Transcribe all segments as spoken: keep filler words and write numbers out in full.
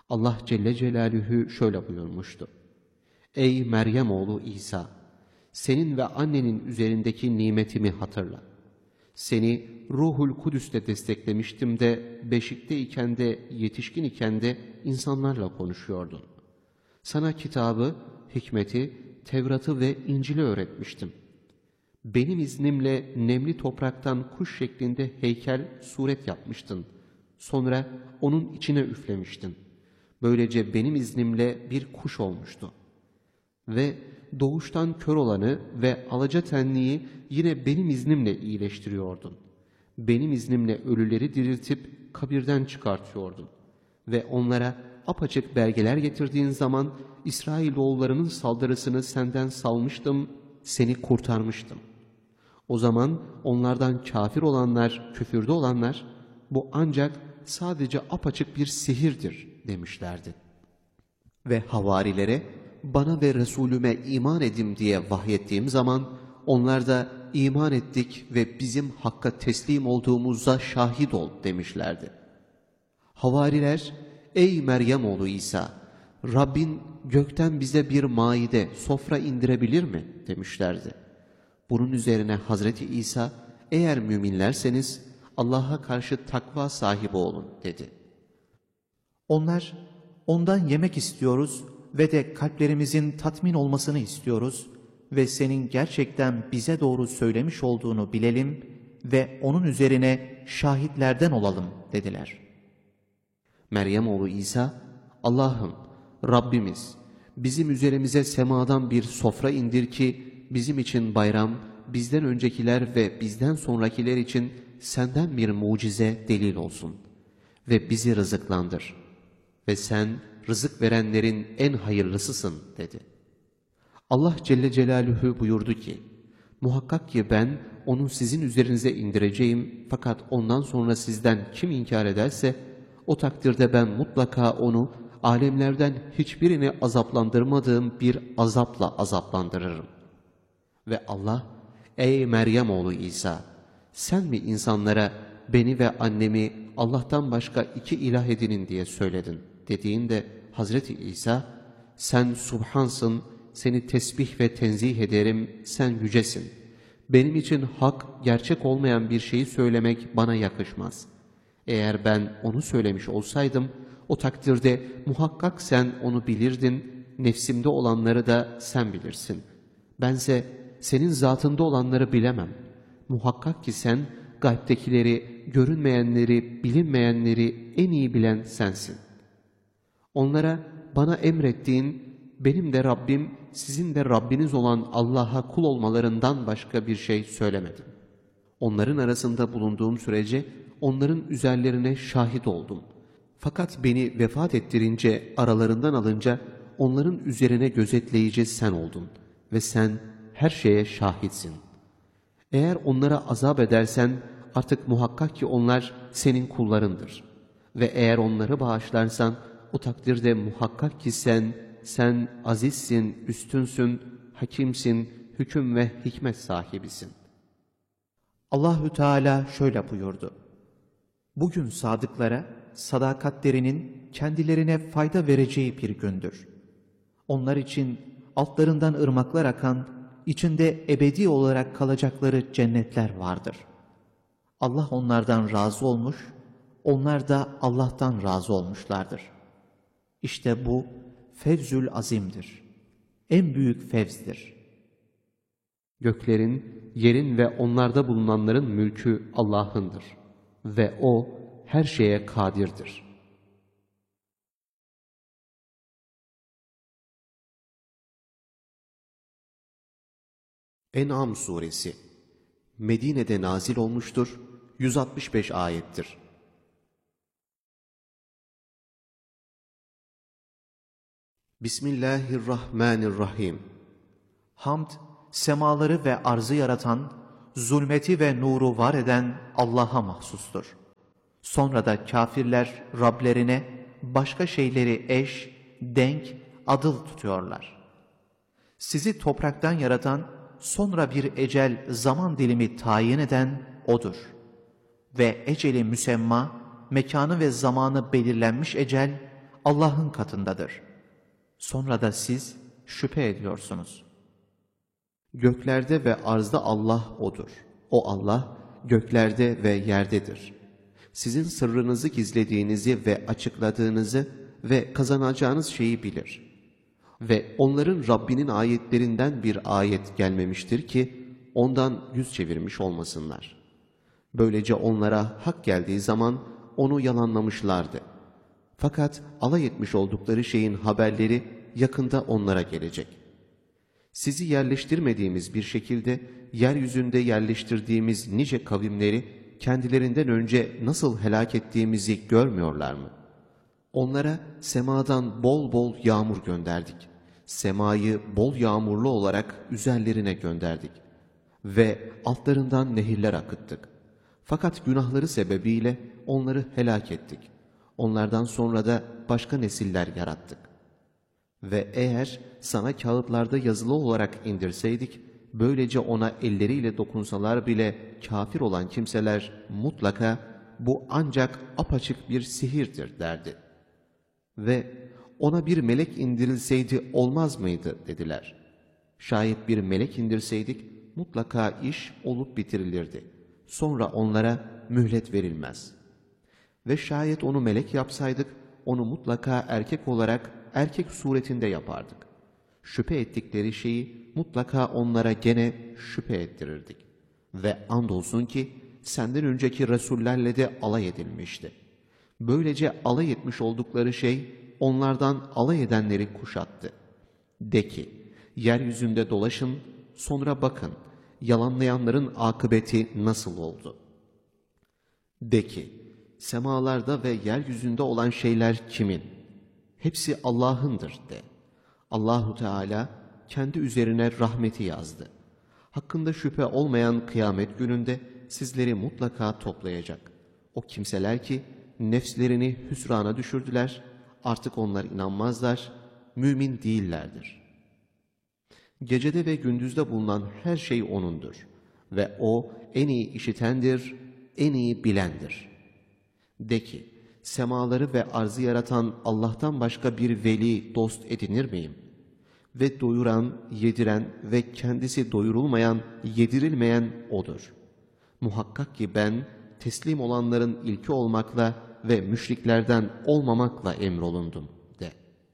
Allah Celle Celaluhu şöyle buyurmuştu: Ey Meryem oğlu İsa! Senin ve annenin üzerindeki nimetimi hatırla. Seni Ruhul Kudüs'le desteklemiştim de beşikte iken de yetişkin iken de insanlarla konuşuyordun. Sana kitabı, hikmeti, Tevrat'ı ve İncil'i öğretmiştim. Benim iznimle nemli topraktan kuş şeklinde heykel, suret yapmıştın. Sonra onun içine üflemiştin. Böylece benim iznimle bir kuş olmuştu. Ve doğuştan kör olanı ve alaca tenliyi yine benim iznimle iyileştiriyordun. Benim iznimle ölüleri diriltip kabirden çıkartıyordun. Ve onlara apaçık belgeler getirdiğin zaman İsrailoğullarının saldırısını senden salmıştım, seni kurtarmıştım. O zaman onlardan kafir olanlar, küfürde olanlar, bu ancak sadece apaçık bir sihirdir demişlerdi. Ve havarilere, bana ve Resulüme iman edim diye vahyettiğim zaman, onlar da iman ettik ve bizim Hakk'a teslim olduğumuza şahit ol demişlerdi. Havariler, ey Meryem oğlu İsa, Rabbin gökten bize bir maide, sofra indirebilir mi demişlerdi. Bunun üzerine Hazreti İsa, eğer müminlerseniz Allah'a karşı takva sahibi olun dedi. Onlar, ondan yemek istiyoruz ve de kalplerimizin tatmin olmasını istiyoruz ve senin gerçekten bize doğru söylemiş olduğunu bilelim ve onun üzerine şahitlerden olalım dediler. Meryem oğlu İsa, Allah'ım, Rabbimiz, bizim üzerimize semadan bir sofra indir ki bizim için bayram, bizden öncekiler ve bizden sonrakiler için senden bir mucize, delil olsun ve bizi rızıklandır ve sen rızık verenlerin en hayırlısısın dedi. Allah Celle Celaluhu buyurdu ki, muhakkak ki ben onu sizin üzerinize indireceğim, fakat ondan sonra sizden kim inkar ederse o takdirde ben mutlaka onu alemlerden hiçbirini azaplandırmadığım bir azapla azaplandırırım. Ve Allah, ey Meryem oğlu İsa, sen mi insanlara beni ve annemi Allah'tan başka iki ilah edinin diye söyledin dediğinde Hazreti İsa, sen subhansın, seni tesbih ve tenzih ederim, sen yücesin. Benim için hak, gerçek olmayan bir şeyi söylemek bana yakışmaz. Eğer ben onu söylemiş olsaydım, o takdirde muhakkak sen onu bilirdin, nefsimde olanları da sen bilirsin. Bense senin zatında olanları bilemem. Muhakkak ki sen gaybtekileri, görünmeyenleri, bilinmeyenleri en iyi bilen sensin. Onlara bana emrettiğin, benim de Rabbim, sizin de Rabbiniz olan Allah'a kul olmalarından başka bir şey söylemedim. Onların arasında bulunduğum sürece onların üzerlerine şahit oldum. Fakat beni vefat ettirince, aralarından alınca onların üzerine gözetleyici sen oldun ve sen her şeye şahitsin. Eğer onlara azap edersen artık muhakkak ki onlar senin kullarındır. Ve eğer onları bağışlarsan o takdirde muhakkak ki sen, sen azizsin, üstünsün, hakimsin, hüküm ve hikmet sahibisin. Allahü Teala şöyle buyurdu. Bugün sadıklara sadakatlerinin kendilerine fayda vereceği bir gündür. Onlar için altlarından ırmaklar akan, içinde ebedi olarak kalacakları cennetler vardır. Allah onlardan razı olmuş, onlar da Allah'tan razı olmuşlardır. İşte bu fevzül azimdir. En büyük fevzdir. Göklerin, yerin ve onlarda bulunanların mülkü Allah'ındır ve O her şeye kadirdir. En'am suresi Medine'de nazil olmuştur, yüz altmış beş ayettir. Bismillahirrahmanirrahim. Hamd, semaları ve arzı yaratan, zulmeti ve nuru var eden Allah'a mahsustur. Sonra da kafirler Rablerine başka şeyleri eş, denk, adıl tutuyorlar. Sizi topraktan yaratan, sonra bir ecel zaman dilimi tayin eden O'dur. Ve eceli müsemma, mekanı ve zamanı belirlenmiş ecel, Allah'ın katındadır. Sonra da siz şüphe ediyorsunuz. Göklerde ve arzda Allah O'dur. O Allah göklerde ve yerdedir. Sizin sırrınızı gizlediğinizi ve açıkladığınızı ve kazanacağınız şeyi bilir. Ve onların Rabbinin ayetlerinden bir ayet gelmemiştir ki ondan yüz çevirmiş olmasınlar. Böylece onlara hak geldiği zaman onu yalanlamışlardı. Fakat alay etmiş oldukları şeyin haberleri yakında onlara gelecek. Sizi yerleştirmediğimiz bir şekilde yeryüzünde yerleştirdiğimiz nice kavimleri kendilerinden önce nasıl helak ettiğimizi görmüyorlar mı? Onlara semadan bol bol yağmur gönderdik. Semayı bol yağmurlu olarak üzerlerine gönderdik. Ve altlarından nehirler akıttık. Fakat günahları sebebiyle onları helak ettik. Onlardan sonra da başka nesiller yarattık. Ve eğer sana kağıtlarda yazılı olarak indirseydik, böylece ona elleriyle dokunsalar bile kafir olan kimseler mutlaka bu ancak apaçık bir sihirdir derdi. Ve ona bir melek indirilseydi olmaz mıydı dediler. Şayet bir melek indirseydik mutlaka iş olup bitirilirdi. Sonra onlara mühlet verilmez. Ve şayet onu melek yapsaydık onu mutlaka erkek olarak erkek suretinde yapardık. Şüphe ettikleri şeyi mutlaka onlara gene şüphe ettirirdik. Ve andolsun ki senden önceki Resullerle de alay edilmişti. Böylece alay etmiş oldukları şey onlardan alay edenleri kuşattı. De ki, yeryüzünde dolaşın, sonra bakın, yalanlayanların akıbeti nasıl oldu? De ki, semalarda ve yeryüzünde olan şeyler kimin? Hepsi Allah'ındır de. Allahu Teala kendi üzerine rahmeti yazdı. Hakkında şüphe olmayan kıyamet gününde sizleri mutlaka toplayacak. O kimseler ki nefslerini hüsrana düşürdüler, artık onlar inanmazlar, mümin değillerdir. Gecede ve gündüzde bulunan her şey O'nundur ve O en iyi işitendir, en iyi bilendir. De ki, semaları ve arzı yaratan Allah'tan başka bir veli, dost edinir miyim? Ve doyuran, yediren ve kendisi doyurulmayan, yedirilmeyen O'dur. Muhakkak ki ben, teslim olanların ilki olmakla ve müşriklerden olmamakla emrolundum de.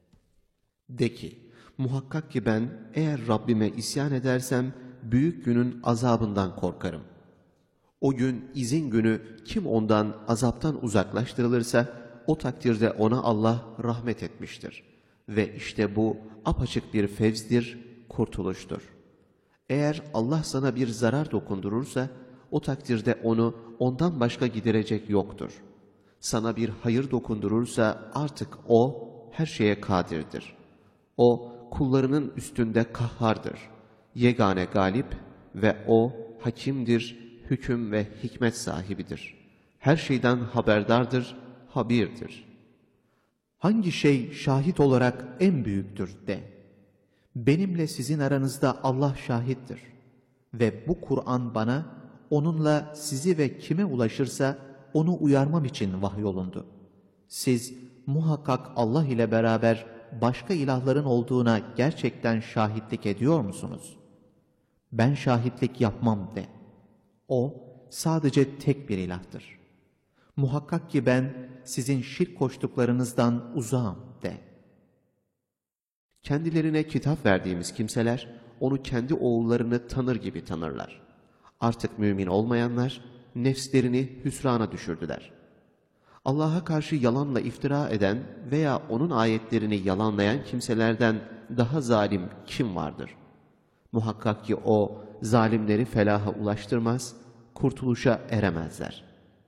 De ki, muhakkak ki ben eğer Rabbime isyan edersem büyük günün azabından korkarım. O gün izin günü kim ondan azaptan uzaklaştırılırsa o takdirde ona Allah rahmet etmiştir. Ve işte bu apaçık bir fevzdir, kurtuluştur. Eğer Allah sana bir zarar dokundurursa o takdirde onu ondan başka giderecek yoktur. Sana bir hayır dokundurursa artık O her şeye kadirdir. O kullarının üstünde kahhardır. Yegane galip ve O hakimdir, hüküm ve hikmet sahibidir. Her şeyden haberdardır, habirdir. Hangi şey şahit olarak en büyüktür de. Benimle sizin aranızda Allah şahittir. Ve bu Kur'an bana onunla sizi ve kime ulaşırsa onu uyarmam için vahyolundu. Siz muhakkak Allah ile beraber başka ilahların olduğuna gerçekten şahitlik ediyor musunuz? Ben şahitlik yapmam de. O sadece tek bir ilahtır. Muhakkak ki ben sizin şirk koştuklarınızdan uzağım de. Kendilerine kitap verdiğimiz kimseler onu kendi oğullarını tanır gibi tanırlar. Artık mümin olmayanlar nefslerini hüsrana düşürdüler. Allah'a karşı yalanla iftira eden veya onun ayetlerini yalanlayan kimselerden daha zalim kim vardır? Muhakkak ki o zalimleri felaha ulaştırmaz, kurtuluşa eremezler.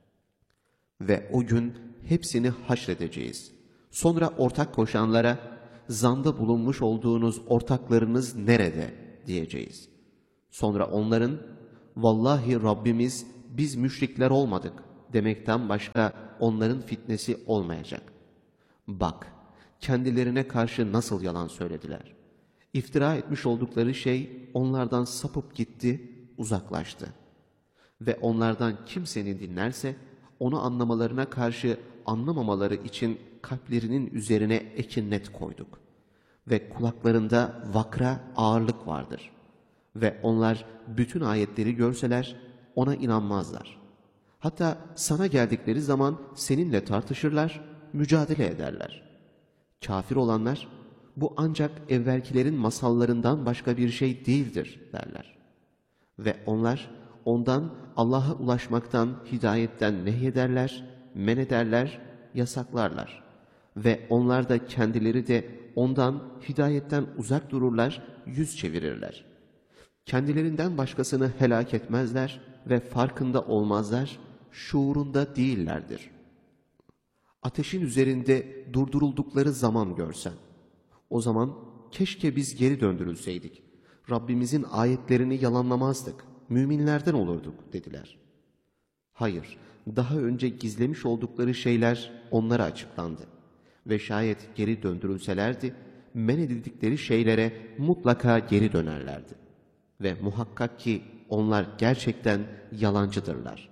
Ve o gün hepsini haşredeceğiz. Sonra ortak koşanlara, zanda bulunmuş olduğunuz ortaklarınız nerede diyeceğiz. Sonra onların, vallahi Rabbimiz biz müşrikler olmadık demekten başka onların fitnesi olmayacak. Bak, kendilerine karşı nasıl yalan söylediler. İftira etmiş oldukları şey onlardan sapıp gitti, uzaklaştı. Ve onlardan kim seni dinlerse, onu anlamalarına karşı anlamamaları için kalplerinin üzerine ekinnet koyduk. Ve kulaklarında vakra ağırlık vardır. Ve onlar bütün ayetleri görseler ona inanmazlar. Hatta sana geldikleri zaman seninle tartışırlar, mücadele ederler. Kafir olanlar, bu ancak evvelkilerin masallarından başka bir şey değildir derler. Ve onlar ondan, Allah'a ulaşmaktan, hidayetten nehyederler, men ederler, yasaklarlar. Ve onlar da kendileri de ondan, hidayetten uzak dururlar, yüz çevirirler. Kendilerinden başkasını helak etmezler ve farkında olmazlar, şuurunda değillerdir. Ateşin üzerinde durduruldukları zaman görsen, o zaman keşke biz geri döndürülseydik, Rabbimizin ayetlerini yalanlamazdık, müminlerden olurduk dediler. Hayır, daha önce gizlemiş oldukları şeyler onlara açıklandı. Ve şayet geri döndürülselerdi, men edildikleri şeylere mutlaka geri dönerlerdi. Ve muhakkak ki onlar gerçekten yalancıdırlar.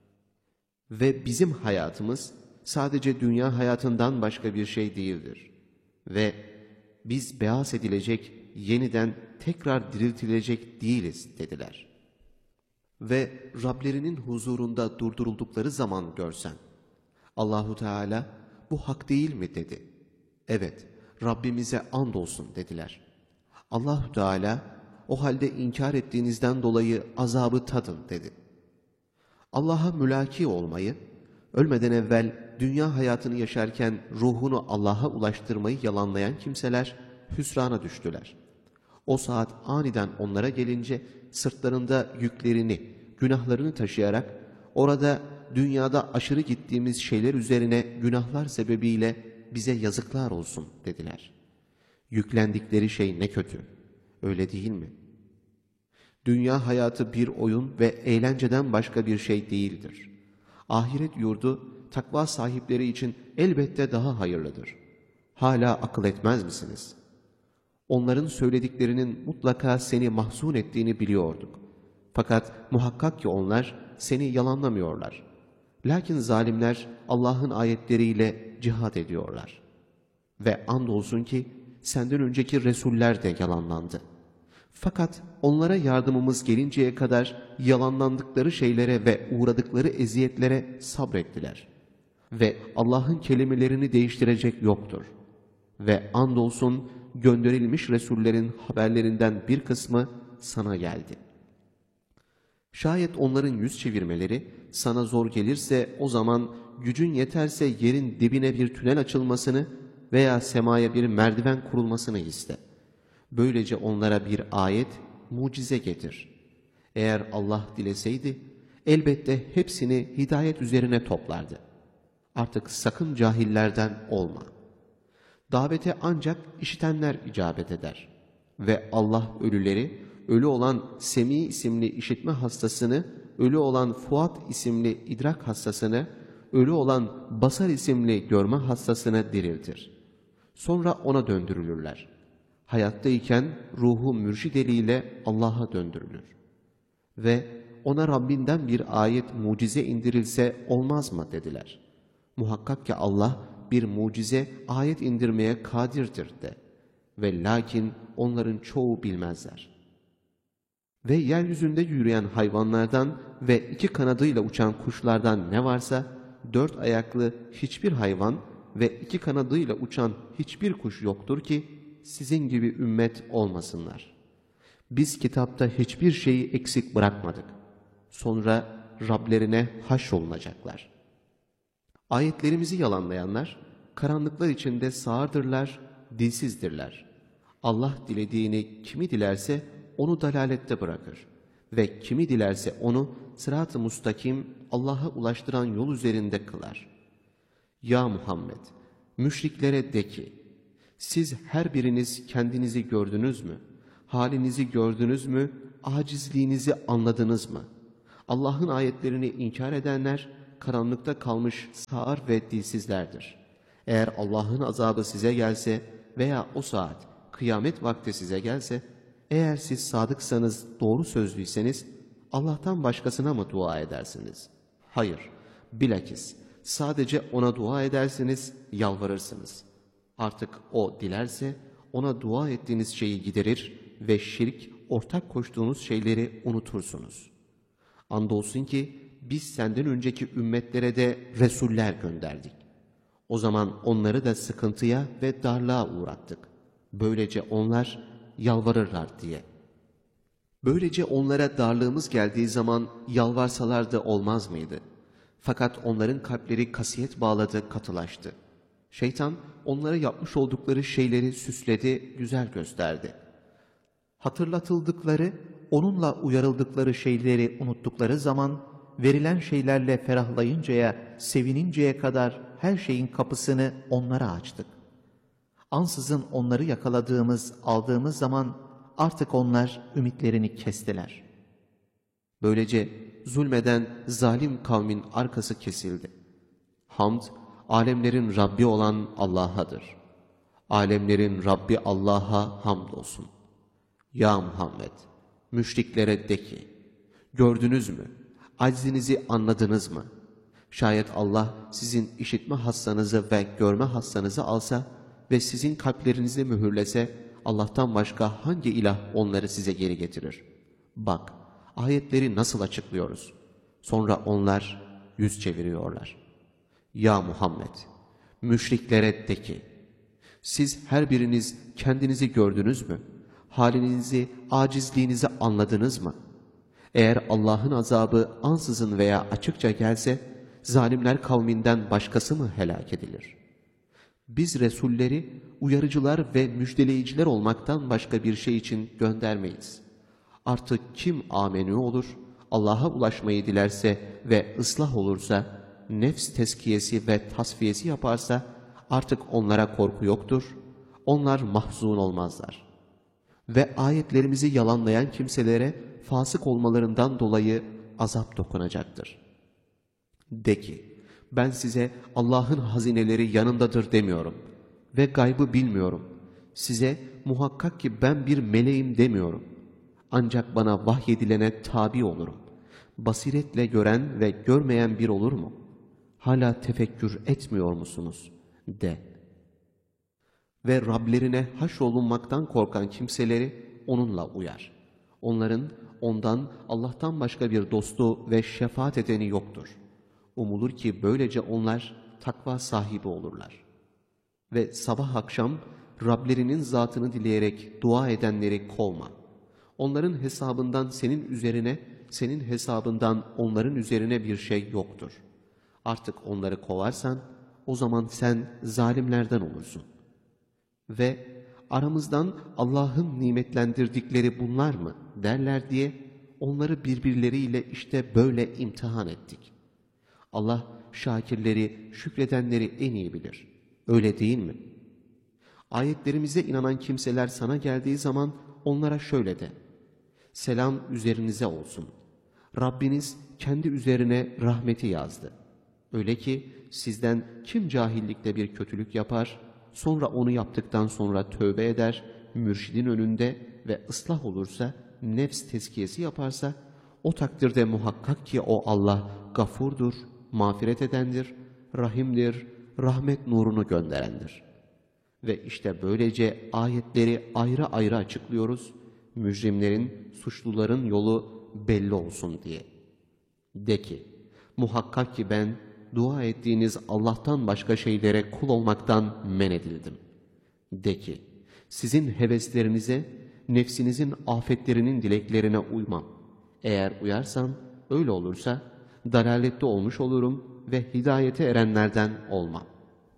Ve bizim hayatımız sadece dünya hayatından başka bir şey değildir. Ve biz beas edilecek, yeniden tekrar diriltilecek değiliz dediler. Ve Rablerinin huzurunda durduruldukları zaman görsen, Allahu Teala bu hak değil mi dedi. Evet, Rabbimize andolsun dediler. Allahu Teala o halde inkar ettiğinizden dolayı azabı tadın dedi. Allah'a mülaki olmayı, ölmeden evvel dünya hayatını yaşarken ruhunu Allah'a ulaştırmayı yalanlayan kimseler hüsrana düştüler. O saat aniden onlara gelince sırtlarında yüklerini, günahlarını taşıyarak orada dünyada aşırı gittiğimiz şeyler üzerine günahlar sebebiyle bize yazıklar olsun dediler. Yüklendikleri şey ne kötü, öyle değil mi? Dünya hayatı bir oyun ve eğlenceden başka bir şey değildir. Ahiret yurdu takva sahipleri için elbette daha hayırlıdır. Hala akıl etmez misiniz? Onların söylediklerinin mutlaka seni mahzun ettiğini biliyorduk. Fakat muhakkak ki onlar seni yalanlamıyorlar. Lakin zalimler Allah'ın ayetleriyle cihad ediyorlar. Ve andolsun ki senden önceki Resuller de yalanlandı. Fakat onlara yardımımız gelinceye kadar yalanlandıkları şeylere ve uğradıkları eziyetlere sabrettiler. Ve Allah'ın kelimelerini değiştirecek yoktur. Ve andolsun gönderilmiş Resullerin haberlerinden bir kısmı sana geldi. Şayet onların yüz çevirmeleri sana zor gelirse o zaman gücün yeterse yerin dibine bir tünel açılmasını veya semaya bir merdiven kurulmasını iste. Böylece onlara bir ayet, mucize getir. Eğer Allah dileseydi elbette hepsini hidayet üzerine toplardı. Artık sakın cahillerden olma. Davete ancak işitenler icabet eder. Ve Allah ölüleri, ölü olan Semi isimli işitme hastasını, ölü olan Fuat isimli idrak hastasını, ölü olan Basar isimli görme hastasını diriltir. Sonra ona döndürülürler. Hayattayken ruhu mürşid eliyle Allah'a döndürülür. Ve ona Rabbinden bir ayet, mucize indirilse olmaz mı dediler. Muhakkak ki Allah bir mucize, ayet indirmeye kadirdir de. Ve lakin onların çoğu bilmezler. Ve yeryüzünde yürüyen hayvanlardan ve iki kanadıyla uçan kuşlardan ne varsa, dört ayaklı hiçbir hayvan ve iki kanadıyla uçan hiçbir kuş yoktur ki, sizin gibi ümmet olmasınlar. Biz kitapta hiçbir şeyi eksik bırakmadık. Sonra Rablerine haşrolunacaklar. Ayetlerimizi yalanlayanlar, karanlıklar içinde sağırdırlar, dilsizdirler. Allah dilediğini kimi dilerse onu dalalette bırakır ve kimi dilerse onu sırat-ı mustakim, Allah'a ulaştıran yol üzerinde kılar. Ya Muhammed, müşriklere de ki, siz her biriniz kendinizi gördünüz mü? Halinizi gördünüz mü? Acizliğinizi anladınız mı? Allah'ın ayetlerini inkar edenler, karanlıkta kalmış sağır ve dilsizlerdir. Eğer Allah'ın azabı size gelse veya o saat, kıyamet vakti size gelse, eğer siz sadıksanız, doğru sözlüyseniz, Allah'tan başkasına mı dua edersiniz? Hayır, bilakis Sadece ona dua edersiniz, yalvarırsınız. Artık o dilerse ona dua ettiğiniz şeyi giderir ve şirk, ortak koştuğunuz şeyleri unutursunuz. Andolsun ki biz senden önceki ümmetlere de Resuller gönderdik. O zaman onları da sıkıntıya ve darlığa uğrattık. Böylece onlar yalvarırlar diye. Böylece onlara darlığımız geldiği zaman yalvarsalar da olmaz mıydı? Fakat onların kalpleri kasiyet bağladı, katılaştı. Şeytan onlara yapmış oldukları şeyleri süsledi, güzel gösterdi. Hatırlatıldıkları, onunla uyarıldıkları şeyleri unuttukları zaman, verilen şeylerle ferahlayıncaya, sevininceye kadar her şeyin kapısını onlara açtık. Ansızın onları yakaladığımız, aldığımız zaman artık onlar ümitlerini kestiler. Böylece zulmeden zalim kavmin arkası kesildi. Hamd, alemlerin Rabbi olan Allah'adır. Alemlerin Rabbi Allah'a hamdolsun. Ya Muhammed, müşriklere de ki, gördünüz mü, aczinizi anladınız mı? Şayet Allah sizin işitme hassanızı ve görme hassanızı alsa ve sizin kalplerinizi mühürlese, Allah'tan başka hangi ilah onları size geri getirir? Bak, ayetleri nasıl açıklıyoruz? Sonra onlar yüz çeviriyorlar. Ya Muhammed, müşriklere de ki, siz her biriniz kendinizi gördünüz mü? Halinizi, acizliğinizi anladınız mı? Eğer Allah'ın azabı ansızın veya açıkça gelse, zalimler kavminden başkası mı helak edilir? Biz Resulleri uyarıcılar ve müjdeleyiciler olmaktan başka bir şey için göndermeyiz. Artık kim amenü olur, Allah'a ulaşmayı dilerse ve ıslah olursa, nefs teskiyesi ve tasfiyesi yaparsa, artık onlara korku yoktur, onlar mahzun olmazlar. Ve ayetlerimizi yalanlayan kimselere fasık olmalarından dolayı azap dokunacaktır. De ki, ben size Allah'ın hazineleri yanındadır demiyorum ve gaybı bilmiyorum. Size muhakkak ki ben bir meleğim demiyorum. Ancak bana vahyedilene tabi olurum. Basiretle gören ve görmeyen bir olur mu? Hala tefekkür etmiyor musunuz? De. Ve Rablerine haşrolunmaktan korkan kimseleri onunla uyar. Onların ondan, Allah'tan başka bir dostu ve şefaat edeni yoktur. Umulur ki böylece onlar takva sahibi olurlar. Ve sabah akşam Rablerinin zatını dileyerek dua edenleri kovma. Onların hesabından senin üzerine, senin hesabından onların üzerine bir şey yoktur. Artık onları kovarsan, o zaman sen zalimlerden olursun. Ve aramızdan Allah'ın nimetlendirdikleri bunlar mı derler diye onları birbirleriyle işte böyle imtihan ettik. Allah şakirleri, şükredenleri en iyi bilir. Öyle değil mi? Ayetlerimize inanan kimseler sana geldiği zaman onlara şöyle de: selam üzerinize olsun. Rabbiniz kendi üzerine rahmeti yazdı. Öyle ki sizden kim cahillikle bir kötülük yapar, sonra onu yaptıktan sonra tövbe eder, mürşidin önünde ve ıslah olursa, nefs tezkiyesi yaparsa, o takdirde muhakkak ki o Allah gafurdur, mağfiret edendir, rahimdir, rahmet nurunu gönderendir. Ve işte böylece ayetleri ayrı ayrı açıklıyoruz, mücrimlerin, suçluların yolu belli olsun diye. De ki, muhakkak ki ben dua ettiğiniz Allah'tan başka şeylere kul olmaktan men edildim. De ki, sizin heveslerinize, nefsinizin afetlerinin dileklerine uymam. Eğer uyarsam, öyle olursa dalalette olmuş olurum ve hidayete erenlerden olmam.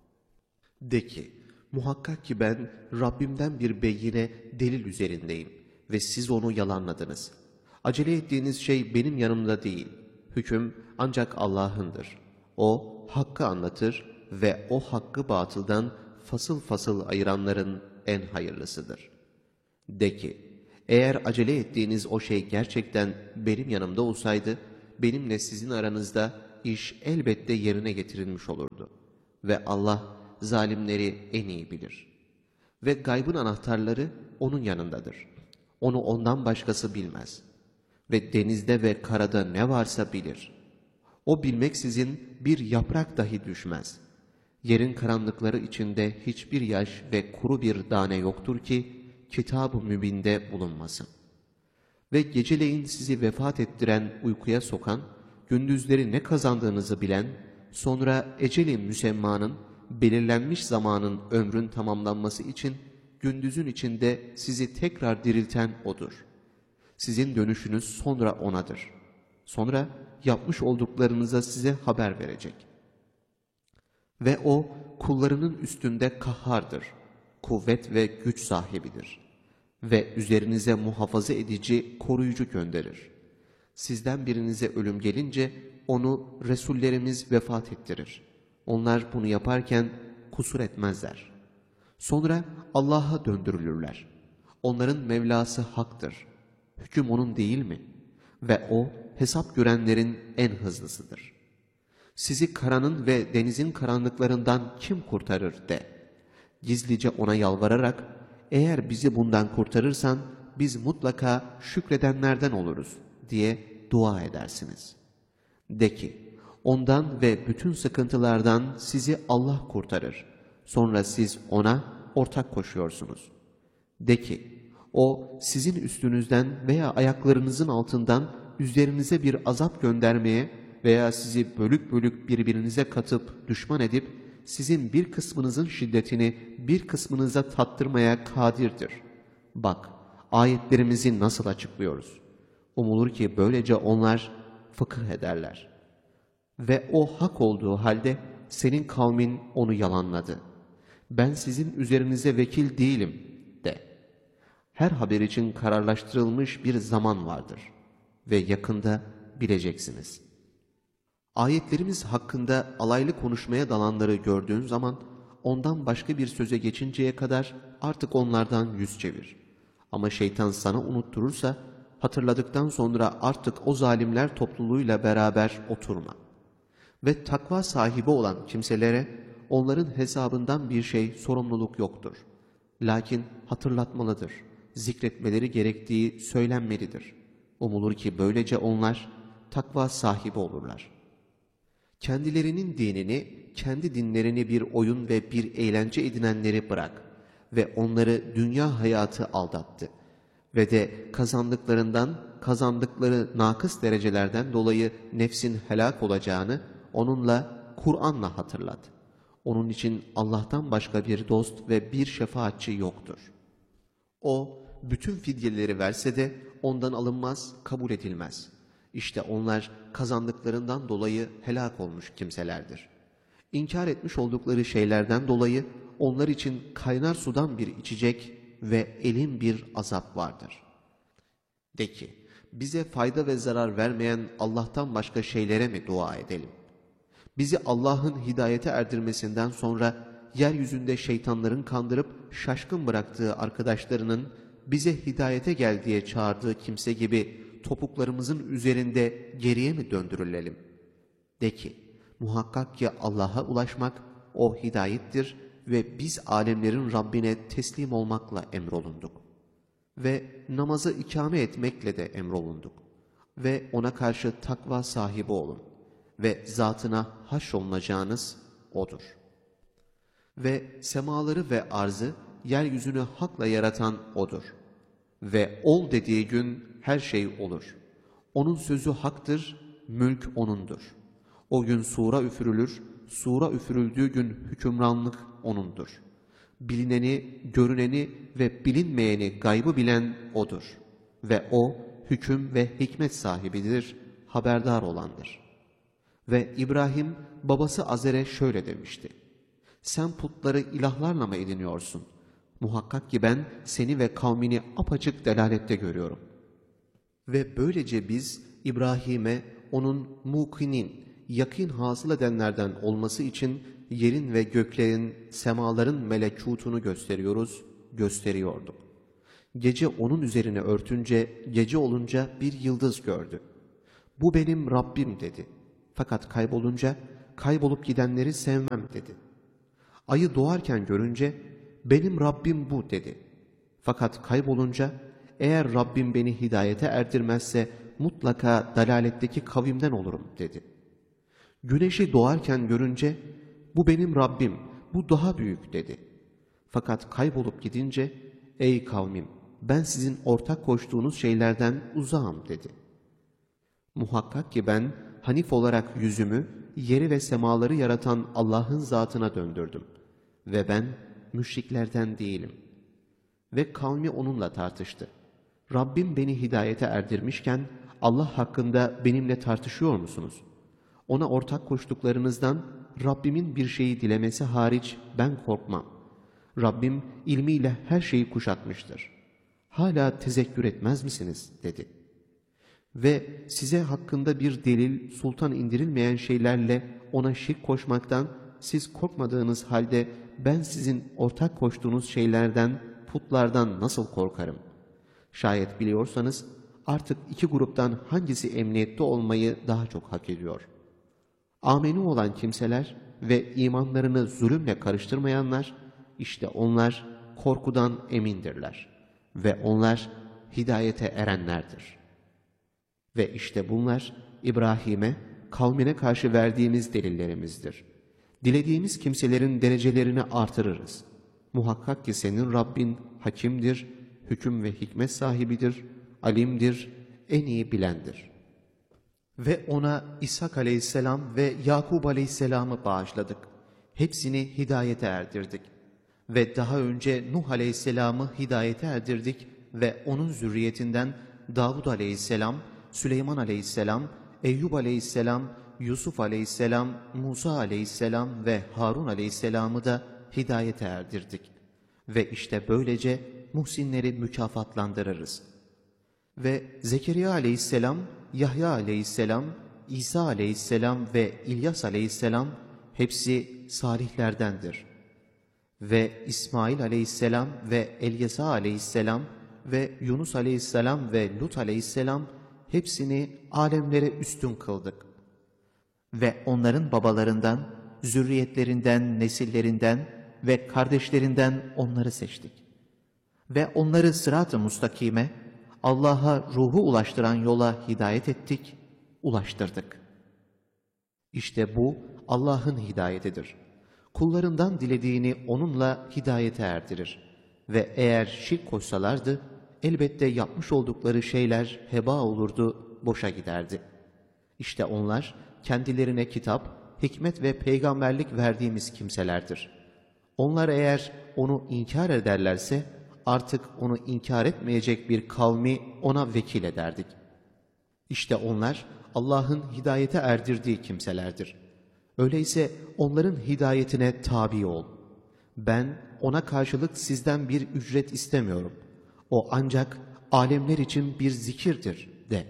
De ki, muhakkak ki ben Rabbimden bir beyine, delil üzerindeyim ve siz onu yalanladınız. Acele ettiğiniz şey benim yanımda değil. Hüküm ancak Allah'ındır. O hakkı anlatır ve o hakkı batıldan fasıl fasıl ayıranların en hayırlısıdır. De ki, eğer acele ettiğiniz o şey gerçekten benim yanımda olsaydı, benimle sizin aranızda iş elbette yerine getirilmiş olurdu. Ve Allah zalimleri en iyi bilir. Ve gaybın anahtarları onun yanındadır. Onu ondan başkası bilmez. Ve denizde ve karada ne varsa bilir. O bilmeksizin bir yaprak dahi düşmez. Yerin karanlıkları içinde hiçbir yaş ve kuru bir tane yoktur ki Kitab-ı Mübin'de bulunmasın. Ve geceleyin sizi vefat ettiren, uykuya sokan, gündüzleri ne kazandığınızı bilen, sonra eceli müsemmanın, belirlenmiş zamanın ömrün tamamlanması için gündüzün içinde sizi tekrar dirilten O'dur. Sizin dönüşünüz sonra O'nadır. Sonra yapmış olduklarınıza size haber verecek. Ve O kullarının üstünde kahhardır, kuvvet ve güç sahibidir. Ve üzerinize muhafaza edici, koruyucu gönderir. Sizden birinize ölüm gelince onu Resullerimiz vefat ettirir. Onlar bunu yaparken kusur etmezler. Sonra Allah'a döndürülürler. Onların Mevlası haktır. Hüküm O'nun değil mi? Ve O hesap görenlerin en hızlısıdır. Sizi karanın ve denizin karanlıklarından kim kurtarır de. Gizlice O'na yalvararak, eğer bizi bundan kurtarırsan biz mutlaka şükredenlerden oluruz diye dua edersiniz. De ki, ondan ve bütün sıkıntılardan sizi Allah kurtarır. Sonra siz O'na ortak koşuyorsunuz. De ki, O sizin üstünüzden veya ayaklarınızın altından üzerinize bir azap göndermeye veya sizi bölük bölük birbirinize katıp düşman edip sizin bir kısmınızın şiddetini bir kısmınıza tattırmaya kadirdir. Bak, ayetlerimizi nasıl açıklıyoruz. Umulur ki böylece onlar fıkıh ederler. Ve o hak olduğu halde senin kavmin onu yalanladı. Ben sizin üzerinize vekil değilim de. Her haber için kararlaştırılmış bir zaman vardır ve yakında bileceksiniz. Ayetlerimiz hakkında alaylı konuşmaya dalanları gördüğün zaman ondan başka bir söze geçinceye kadar artık onlardan yüz çevir. Ama şeytan sana unutturursa hatırladıktan sonra artık o zalimler topluluğuyla beraber oturma. Ve takva sahibi olan kimselere onların hesabından bir şey, sorumluluk yoktur. Lakin hatırlatmalıdır, zikretmeleri gerektiği söylenmelidir. Umulur ki böylece onlar takva sahibi olurlar. Kendilerinin dinini, kendi dinlerini bir oyun ve bir eğlence edinenleri bırak ve onları dünya hayatı aldattı. Ve de kazandıklarından, kazandıkları nakıs derecelerden dolayı nefsin helak olacağını onunla, Kur'an'la hatırlat. Onun için Allah'tan başka bir dost ve bir şefaatçi yoktur. O, bütün fidyeleri verse de ondan alınmaz, kabul edilmez. İşte onlar kazandıklarından dolayı helak olmuş kimselerdir. İnkar etmiş oldukları şeylerden dolayı onlar için kaynar sudan bir içecek ve elin bir azap vardır. De ki, bize fayda ve zarar vermeyen Allah'tan başka şeylere mi dua edelim? Bizi Allah'ın hidayete erdirmesinden sonra yeryüzünde şeytanların kandırıp şaşkın bıraktığı arkadaşlarının bize hidayete gel diye çağırdığı kimse gibi topuklarımızın üzerinde geriye mi döndürülelim? De ki, muhakkak ki Allah'a ulaşmak o hidayettir ve biz alemlerin Rabbine teslim olmakla emrolunduk. Ve namazı ikame etmekle de emrolunduk. Ve ona karşı takva sahibi olun. Ve zatına haşrolunacağınız O'dur. Ve semaları ve arzı, yeryüzünü hakla yaratan O'dur. Ve ol dediği gün her şey olur. Onun sözü haktır, mülk O'nundur. O gün sura üfürülür, sura üfürüldüğü gün hükümranlık O'nundur. Bilineni, görüneni ve bilinmeyeni gaybı bilen O'dur. Ve O, hüküm ve hikmet sahibidir, haberdar olandır. Ve İbrahim, babası Azer'e şöyle demişti. Sen putları ilahlarla mı ediniyorsun? Muhakkak ki ben seni ve kavmini apaçık delalette görüyorum. Ve böylece biz İbrahim'e onun mukinin, yakîn hasıl edenlerden olması için yerin ve göklerin, semaların melekûtunu gösteriyoruz, gösteriyorduk. Gece onun üzerine örtünce, gece olunca bir yıldız gördü. Bu benim Rabbim dedi. Fakat kaybolunca, kaybolup gidenleri sevmem dedi. Ayı doğarken görünce, benim Rabbim bu dedi. Fakat kaybolunca, eğer Rabbim beni hidayete erdirmezse mutlaka dalaletteki kavimden olurum dedi. Güneşi doğarken görünce, bu benim Rabbim, bu daha büyük dedi. Fakat kaybolup gidince, ey kavmim, ben sizin ortak koştuğunuz şeylerden uzağım dedi. Muhakkak ki ben Hanif olarak yüzümü, yeri ve semaları yaratan Allah'ın zatına döndürdüm. Ve ben müşriklerden değilim. Ve kavmi onunla tartıştı. Rabbim beni hidayete erdirmişken Allah hakkında benimle tartışıyor musunuz? Ona ortak koştuklarınızdan Rabbimin bir şeyi dilemesi hariç ben korkmam. Rabbim ilmiyle her şeyi kuşatmıştır. Hala tezekkür etmez misiniz? Dedi. Ve size hakkında bir delil, sultan indirilmeyen şeylerle ona şirk koşmaktan siz korkmadığınız halde ben sizin ortak koştuğunuz şeylerden, putlardan nasıl korkarım? Şayet biliyorsanız artık iki gruptan hangisi emniyette olmayı daha çok hak ediyor? Amenu olan kimseler ve imanlarını zulümle karıştırmayanlar, işte onlar korkudan emindirler ve onlar hidayete erenlerdir. Ve işte bunlar İbrahim'e, kavmine karşı verdiğimiz delillerimizdir. Dilediğimiz kimselerin derecelerini artırırız. Muhakkak ki senin Rabbin hakimdir, hüküm ve hikmet sahibidir, alimdir, en iyi bilendir. Ve ona İshak aleyhisselam ve Yakub aleyhisselamı bağışladık. Hepsini hidayete erdirdik. Ve daha önce Nuh aleyhisselamı hidayete erdirdik ve onun zürriyetinden Davud aleyhisselam, Süleyman aleyhisselam, Eyyub aleyhisselam, Yusuf aleyhisselam, Musa aleyhisselam ve Harun aleyhisselamı da hidayete erdirdik. Ve işte böylece muhsinleri mükafatlandırırız. Ve Zekeriya aleyhisselam, Yahya aleyhisselam, İsa aleyhisselam ve İlyas aleyhisselam hepsi salihlerdendir. Ve İsmail aleyhisselam ve Elyasa aleyhisselam ve Yunus aleyhisselam ve Lut aleyhisselam hepsini alemlere üstün kıldık. Ve onların babalarından, zürriyetlerinden, nesillerinden ve kardeşlerinden onları seçtik. Ve onları sırat-ı mustakime, Allah'a ruhu ulaştıran yola hidayet ettik, ulaştırdık. İşte bu Allah'ın hidayetidir. Kullarından dilediğini onunla hidayete erdirir. Ve eğer şirk koşsalardı, elbette yapmış oldukları şeyler heba olurdu, boşa giderdi. İşte onlar kendilerine kitap, hikmet ve peygamberlik verdiğimiz kimselerdir. Onlar eğer onu inkar ederlerse, artık onu inkar etmeyecek bir kavmi ona vekil ederdik. İşte onlar Allah'ın hidayete erdirdiği kimselerdir. Öyleyse onların hidayetine tabi ol. Ben ona karşılık sizden bir ücret istemiyorum. O ancak alemler için bir zikirdir de.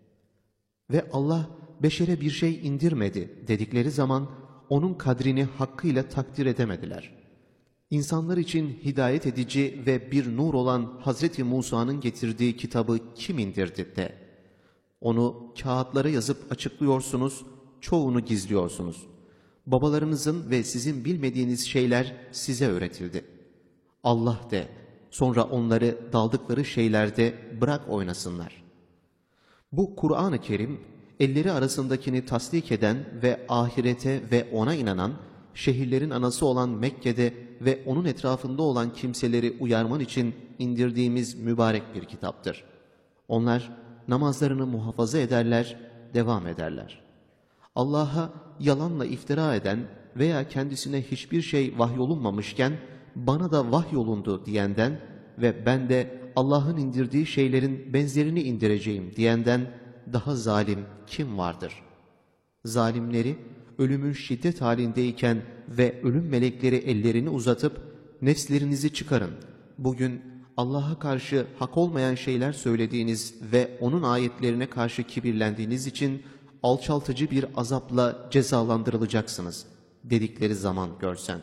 Ve Allah beşere bir şey indirmedi dedikleri zaman onun kadrini hakkıyla takdir edemediler. İnsanlar için hidayet edici ve bir nur olan Hazreti Musa'nın getirdiği kitabı kim indirdi de. Onu kağıtlara yazıp açıklıyorsunuz, çoğunu gizliyorsunuz. Babalarınızın ve sizin bilmediğiniz şeyler size öğretildi. Allah de, sonra onları daldıkları şeylerde bırak oynasınlar. Bu Kur'an-ı Kerim, elleri arasındakini tasdik eden ve ahirete ve ona inanan, şehirlerin anası olan Mekke'de ve onun etrafında olan kimseleri uyarman için indirdiğimiz mübarek bir kitaptır. Onlar namazlarını muhafaza ederler, devam ederler. Allah'a yalanla iftira eden veya kendisine hiçbir şey vahyolunmamışken bana da vahyolundu diyenden ve ben de Allah'ın indirdiği şeylerin benzerini indireceğim diyenden daha zalim kim vardır? Zalimleri ölümün şiddet halindeyken ve ölüm melekleri ellerini uzatıp nefslerinizi çıkarın. Bugün Allah'a karşı hak olmayan şeyler söylediğiniz ve onun ayetlerine karşı kibirlendiğiniz için alçaltıcı bir azapla cezalandırılacaksınız dedikleri zaman görsen.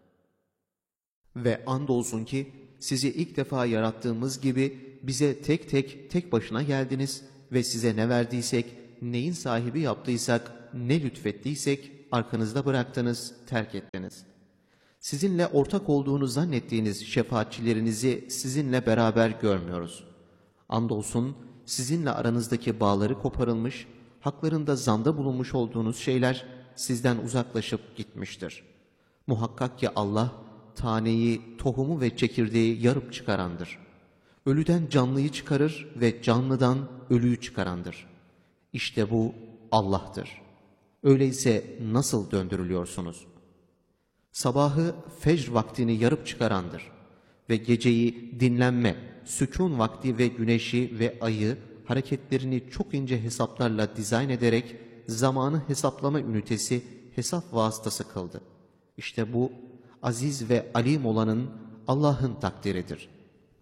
Ve andolsun ki sizi ilk defa yarattığımız gibi bize tek tek tek başına geldiniz ve size ne verdiysek, neyin sahibi yaptıysak, ne lütfettiysek arkanızda bıraktınız, terk ettiniz. Sizinle ortak olduğunu zannettiğiniz şefaatçilerinizi sizinle beraber görmüyoruz. Andolsun sizinle aranızdaki bağları koparılmış, haklarında zanda bulunmuş olduğunuz şeyler sizden uzaklaşıp gitmiştir. Muhakkak ki Allah, taneyi, tohumu ve çekirdeği yarıp çıkarandır. Ölüden canlıyı çıkarır ve canlıdan ölüyü çıkarandır. İşte bu Allah'tır. Öyleyse nasıl döndürülüyorsunuz? Sabahı fecr vaktini yarıp çıkarandır ve geceyi dinlenme, sükun vakti ve güneşi ve ayı hareketlerini çok ince hesaplarla dizayn ederek zamanı hesaplama ünitesi, hesap vasıtası kıldı. İşte bu aziz ve alim olanın Allah'ın takdiridir.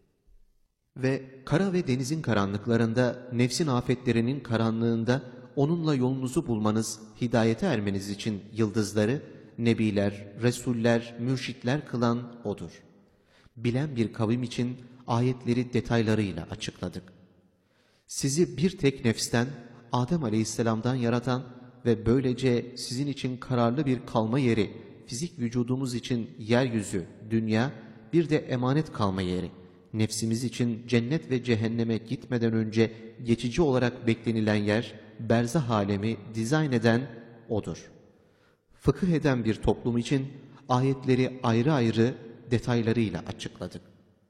Ve kara ve denizin karanlıklarında, nefsin afetlerinin karanlığında onunla yolunuzu bulmanız, hidayete ermeniz için yıldızları, nebiler, resuller, mürşitler kılan O'dur. Bilen bir kavim için ayetleri detaylarıyla açıkladık. Sizi bir tek nefsten, Adem Aleyhisselam'dan yaratan ve böylece sizin için kararlı bir kalma yeri, fizik vücudumuz için yeryüzü, dünya, bir de emanet kalma yeri, nefsimiz için cennet ve cehenneme gitmeden önce geçici olarak beklenilen yer, berzah alemi dizayn eden O'dur. Fıkıh eden bir toplum için ayetleri ayrı ayrı detaylarıyla açıkladık.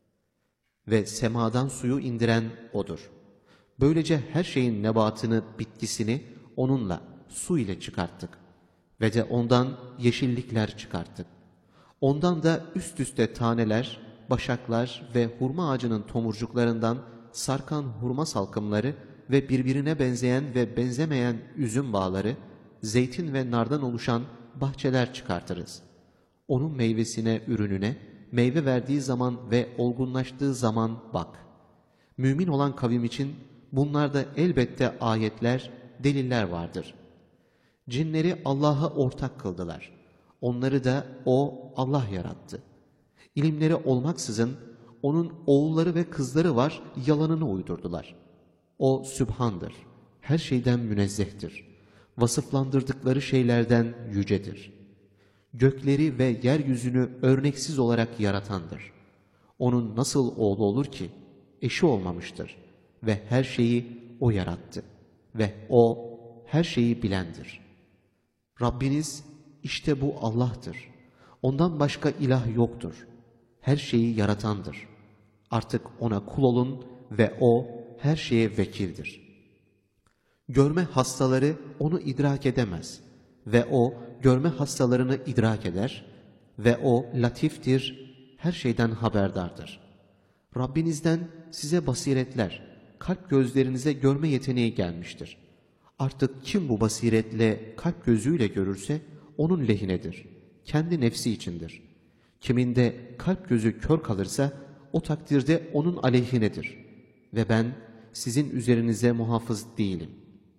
Ve semadan suyu indiren O'dur. Böylece her şeyin nebatını, bitkisini onunla, su ile çıkarttık. Ve de ondan yeşillikler çıkarttık. Ondan da üst üste taneler, başaklar ve hurma ağacının tomurcuklarından sarkan hurma salkımları ve birbirine benzeyen ve benzemeyen üzüm bağları, zeytin ve nardan oluşan bahçeler çıkartırız. Onun meyvesine, ürününe, meyve verdiği zaman ve olgunlaştığı zaman bak. Mümin olan kavim için bunlarda elbette ayetler, deliller vardır. Cinleri Allah'a ortak kıldılar. Onları da O Allah yarattı. İlimleri olmaksızın onun oğulları ve kızları var, yalanını uydurdular. O Sübhan'dır, her şeyden münezzehtir. Vasıflandırdıkları şeylerden yücedir. Gökleri ve yeryüzünü örneksiz olarak yaratandır. Onun nasıl oğlu olur ki? Eşi olmamıştır. Ve her şeyi O yarattı. Ve O her şeyi bilendir. Rabbiniz işte bu Allah'tır. Ondan başka ilah yoktur. Her şeyi yaratandır. Artık O'na kul olun ve O her şeye vekildir. Görme hastaları O'nu idrak edemez ve O görme hastalarını idrak eder ve O latiftir, her şeyden haberdardır. Rabbinizden size basiretler, kalp gözlerinize görme yeteneği gelmiştir. Artık kim bu basiretle kalp gözüyle görürse onun lehinedir, kendi nefsi içindir. Kiminde kalp gözü kör kalırsa o takdirde onun aleyhinedir. Ve ben sizin üzerinize muhafız değilim.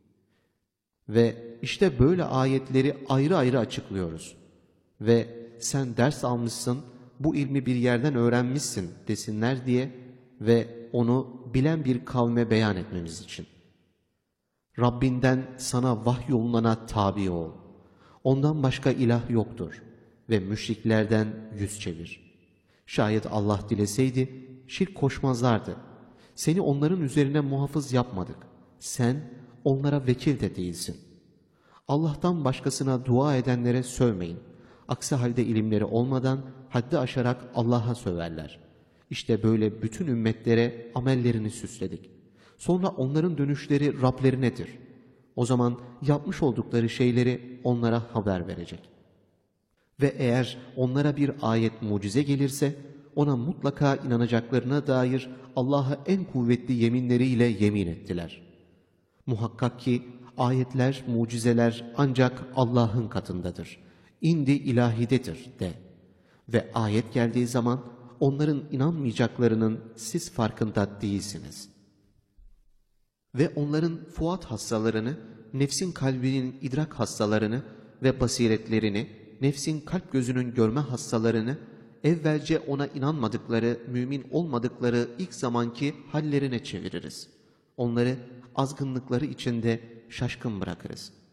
Ve işte böyle ayetleri ayrı ayrı açıklıyoruz. Ve sen ders almışsın, bu ilmi bir yerden öğrenmişsin desinler diye ve onu bilen bir kavme beyan etmemiz için. Rabbinden sana vahyolunana tabi ol. Ondan başka ilah yoktur ve müşriklerden yüz çevir. Şayet Allah dileseydi şirk koşmazlardı. Seni onların üzerine muhafız yapmadık. Sen onlara vekil de değilsin. Allah'tan başkasına dua edenlere sövmeyin. Aksi halde ilimleri olmadan haddi aşarak Allah'a söverler. İşte böyle bütün ümmetlere amellerini süsledik. Sonra onların dönüşleri Rablerinedir. O zaman yapmış oldukları şeyleri onlara haber verecek. Ve eğer onlara bir ayet mucize gelirse ona mutlaka inanacaklarına dair Allah'a en kuvvetli yeminleriyle yemin ettiler. Muhakkak ki ayetler, mucizeler ancak Allah'ın katındadır. İndi ilahidedir de. Ve ayet geldiği zaman onların inanmayacaklarının siz farkında değilsiniz. Ve onların fuat hastalarını, nefsin kalbinin idrak hastalarını ve basiretlerini, nefsin kalp gözünün görme hastalarını, evvelce ona inanmadıkları, mümin olmadıkları ilk zamanki hallerine çeviririz. Onları azgınlıkları içinde şaşkın bırakırız.